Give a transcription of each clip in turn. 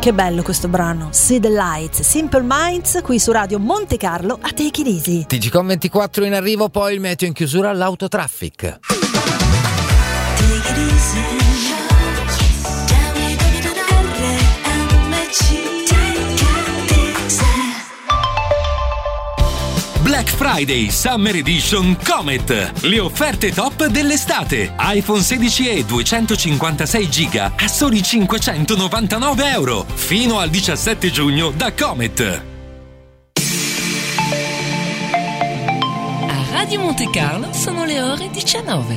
Che bello questo brano, See the Lights, Simple Minds, qui su Radio Monte Carlo a Take It Easy. TGcom 24 in arrivo, poi il meteo in chiusura all'autotraffic. Take it easy. Black Friday Summer Edition Comet. Le offerte top dell'estate. iPhone 16e 256 GB a soli €599. Fino al 17 giugno da Comet. A Radio Monte Carlo sono le ore 19.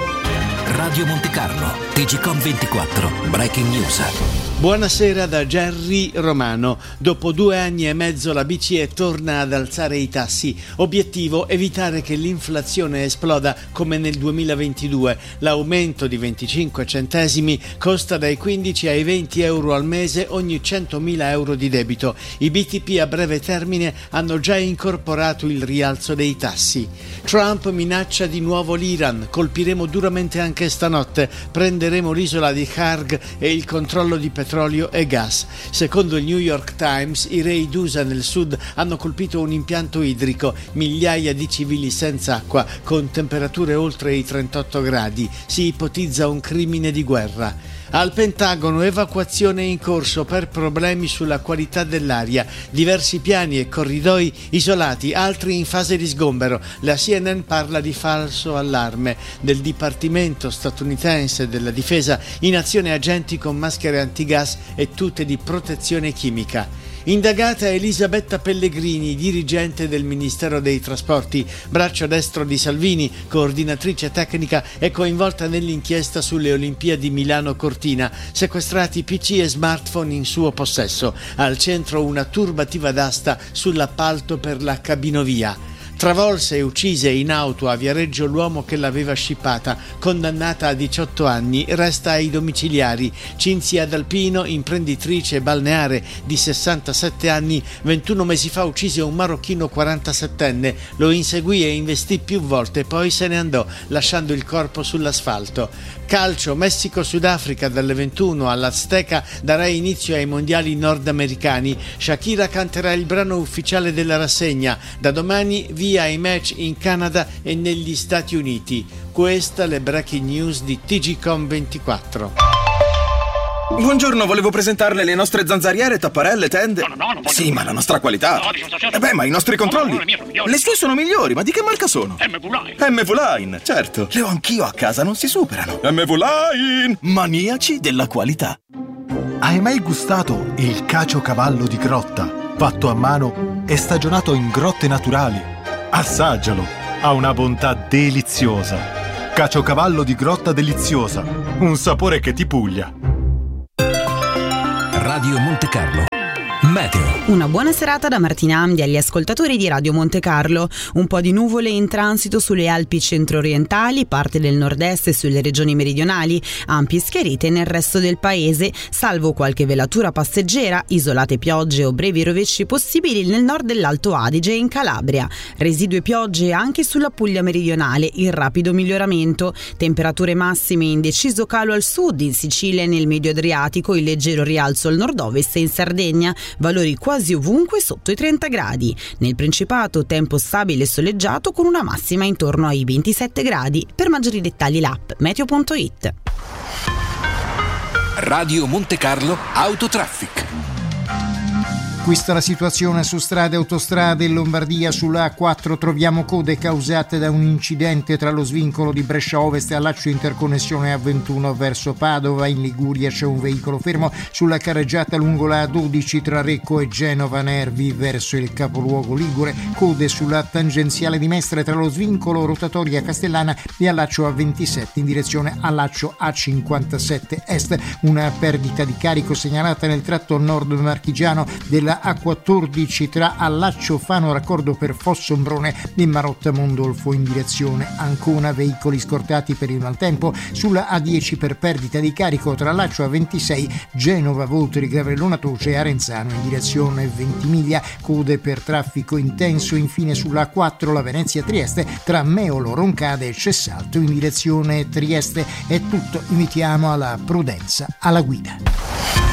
Radio Monte Carlo, TGcom 24, Breaking News. Buonasera da Gerry Romano. Dopo 2 anni e mezzo la BCE torna ad alzare i tassi. Obiettivo: evitare che l'inflazione esploda come nel 2022. L'aumento di 25 centesimi costa dai 15 ai 20 euro al mese ogni 100.000 euro di debito. I BTP a breve termine hanno già incorporato il rialzo dei tassi. Trump minaccia di nuovo l'Iran. Colpiremo duramente anche stanotte. Prenderemo l'isola di Kharg e il controllo di petrolio e gas. Secondo il New York Times, i raid USA nel sud hanno colpito un impianto idrico, migliaia di civili senza acqua, con temperature oltre i 38 gradi. Si ipotizza un crimine di guerra. Al Pentagono, evacuazione in corso per problemi sulla qualità dell'aria. Diversi piani e corridoi isolati, altri in fase di sgombero. La CNN parla di falso allarme. Del Dipartimento statunitense della Difesa in azione agenti con maschere antigas e tute di protezione chimica. Indagata Elisabetta Pellegrini, dirigente del Ministero dei Trasporti, braccio destro di Salvini, coordinatrice tecnica e coinvolta nell'inchiesta sulle Olimpiadi Milano-Cortina. Sequestrati PC e smartphone in suo possesso. Al centro una turbativa d'asta sull'appalto per la cabinovia. Travolse e uccise in auto a Viareggio l'uomo che l'aveva scippata, condannata a 18 anni, resta ai domiciliari. Cinzia D'Alpino, imprenditrice balneare di 67 anni, 21 mesi fa uccise un marocchino 47enne, lo inseguì e investì più volte, poi se ne andò, lasciando il corpo sull'asfalto. Calcio, Messico-Sudafrica dalle 21 all'Azteca darà inizio ai mondiali nordamericani. Shakira canterà il brano ufficiale della rassegna. Da domani via ai match in Canada e negli Stati Uniti. Questa le breaking news di TGcom 24. Buongiorno, volevo presentarle le nostre zanzariere, tapparelle, tende. No, sì, ma la nostra qualità. Ma i nostri controlli. Le sue sono migliori, ma di che marca sono? MV-Line, certo. Le ho anch'io a casa, non si superano. MV-Line, maniaci della qualità. Hai mai gustato il caciocavallo di grotta, fatto a mano e stagionato in grotte naturali? Assaggialo, ha una bontà deliziosa. Caciocavallo di grotta deliziosa, un sapore che ti puglia. Radio Monte Carlo. Meteo. Una buona serata da Martina Amdi agli ascoltatori di Radio Monte Carlo. Un po' di nuvole in transito sulle Alpi centro-orientali, parte del nord-est e sulle regioni meridionali, ampie schiarite nel resto del paese, salvo qualche velatura passeggera, isolate piogge o brevi rovesci possibili nel nord dell'Alto Adige e in Calabria. Residue piogge anche sulla Puglia meridionale, in rapido miglioramento. Temperature massime in deciso calo al sud, in Sicilia e nel medio Adriatico, in leggero rialzo al nord-ovest e in Sardegna, valori quasi ovunque sotto i 30 gradi. Nel Principato tempo stabile e soleggiato con una massima intorno ai 27 gradi. Per maggiori dettagli l'app meteo.it. Radio Monte Carlo Autotraffic. Questa è la situazione su strade e autostrade. In Lombardia sulla A4 troviamo code causate da un incidente tra lo svincolo di Brescia Ovest e allaccio interconnessione A21 verso Padova. In Liguria c'è un veicolo fermo sulla carreggiata lungo la A12 tra Recco e Genova Nervi verso il capoluogo ligure. Code sulla tangenziale di Mestre tra lo svincolo rotatoria Castellana e allaccio A27 in direzione allaccio A57 Est. Una perdita di carico segnalata nel tratto nord marchigiano della A14 tra allaccio Fano raccordo per Fossombrone e Marotta Mondolfo in direzione Ancona. Veicoli scortati per il maltempo sulla A10 per perdita di carico tra allaccio A26 Genova Voltri Gavrellona Toce e Arenzano in direzione Ventimiglia. Code per traffico intenso infine sulla A4 la Venezia Trieste tra Meolo Roncade e Cessalto in direzione Trieste. È tutto, invitiamo alla prudenza alla guida.